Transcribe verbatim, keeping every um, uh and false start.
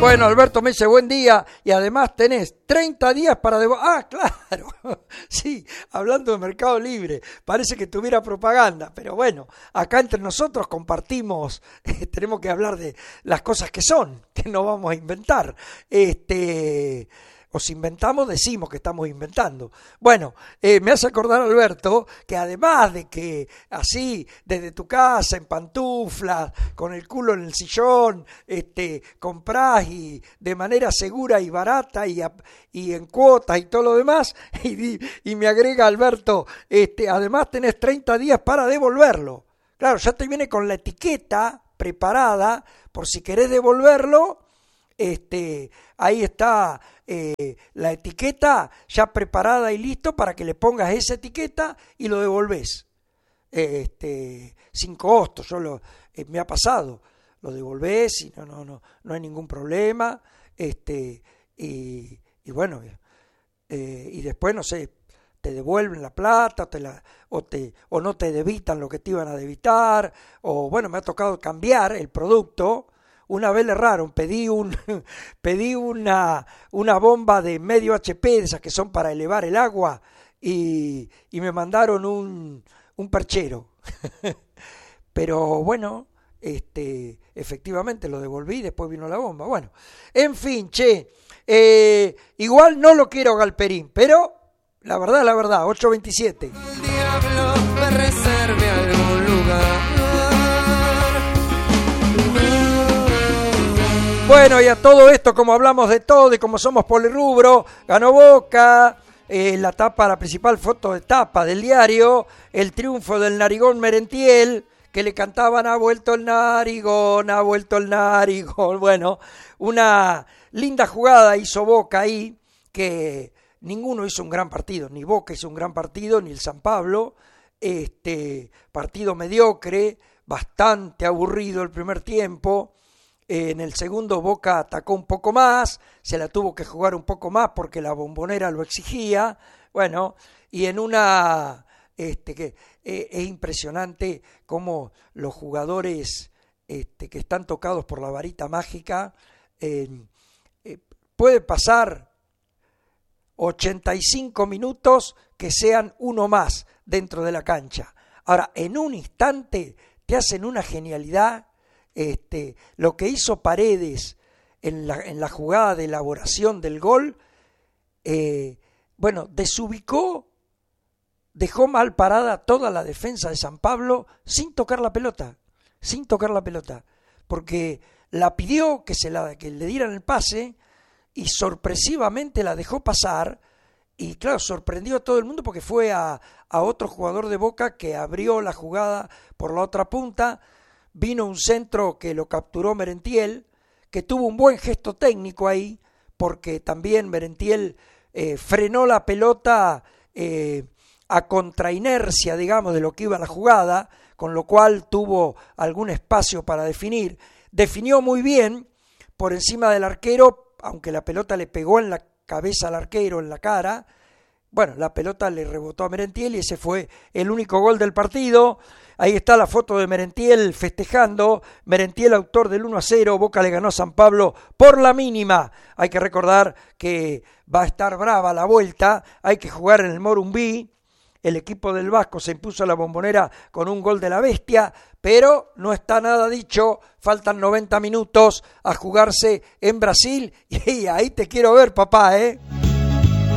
Bueno, Alberto me dice buen día y además tenés treinta días para devolver. Ah, claro, sí, hablando de Mercado Libre, parece que tuviera propaganda, pero bueno, acá entre nosotros compartimos, eh, tenemos que hablar de las cosas que son, que no vamos a inventar. Este... O si inventamos, decimos que estamos inventando. Bueno, eh, me hace acordar, Alberto, que además de que así, desde tu casa, en pantuflas, con el culo en el sillón, este, comprás y de manera segura y barata y, a, y en cuotas y todo lo demás, y, y me agrega, Alberto, este, además tenés treinta días para devolverlo. Claro, ya te viene con la etiqueta preparada, por si querés devolverlo, este, ahí está eh, la etiqueta ya preparada y listo para que le pongas esa etiqueta y lo devolvés eh, este, sin costo. Yo lo, eh, me ha pasado, lo devolvés y no, no, no, no hay ningún problema, este, y, y bueno, eh, y después no sé, te devuelven la plata o, te la, o, te, o no te debitan lo que te iban a debitar, o bueno, me ha tocado cambiar el producto. Una vez le erraron, pedí un pedí una, una bomba de medio H P, de esas que son para elevar el agua, y, y me mandaron un, un perchero. Pero bueno, este, efectivamente lo devolví, después vino la bomba. Bueno, en fin, che, eh, igual no lo quiero Galperín, pero la verdad, la verdad, ocho veintisiete. El diablo me reserve algún lugar. Bueno, y a todo esto, como hablamos de todo y como somos polirrubro, ganó Boca, eh, la tapa, la principal foto de tapa del diario, el triunfo del narigón Merentiel, que le cantaban ha vuelto el narigón, ha vuelto el narigón. Bueno, una linda jugada hizo Boca ahí, que ninguno hizo un gran partido, ni Boca hizo un gran partido, ni el San Pablo, este partido mediocre, bastante aburrido el primer tiempo. En el segundo Boca atacó un poco más, se la tuvo que jugar un poco más porque la Bombonera lo exigía. Bueno, y en una, este, que eh, es impresionante cómo los jugadores este, que están tocados por la varita mágica, eh, eh, puede pasar ochenta y cinco minutos que sean uno más dentro de la cancha. Ahora, en un instante te hacen una genialidad. Este, lo que hizo Paredes en la, en la jugada de elaboración del gol, eh, bueno, desubicó, dejó mal parada toda la defensa de San Pablo sin tocar la pelota, sin tocar la pelota, porque la pidió que, se la, que le dieran el pase y sorpresivamente la dejó pasar y claro, sorprendió a todo el mundo porque fue a, a otro jugador de Boca que abrió la jugada por la otra punta. Vino un centro que lo capturó Merentiel, que tuvo un buen gesto técnico ahí, porque también Merentiel eh, frenó la pelota eh, a contrainercia, digamos, de lo que iba la jugada, con lo cual tuvo algún espacio para definir. Definió muy bien por encima del arquero, aunque la pelota le pegó en la cabeza al arquero, en la cara. Bueno, la pelota le rebotó a Merentiel y ese fue el único gol del partido. Ahí está la foto de Merentiel festejando. Merentiel, autor del uno a cero. Boca le ganó a San Pablo por la mínima. Hay que recordar que va a estar brava la vuelta. Hay que jugar en el Morumbí. El equipo del Vasco se impuso a la Bombonera con un gol de la Bestia, pero no está nada dicho. Faltan noventa minutos a jugarse en Brasil y ahí te quiero ver, papá, ¿eh?